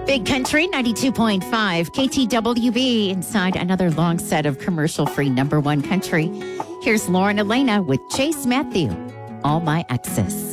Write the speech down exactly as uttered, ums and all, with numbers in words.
Big Country ninety-two point five, K T W B, inside another long set of commercial-free number one country. Here's Lauren Elena with Chase Matthew, All My Exes.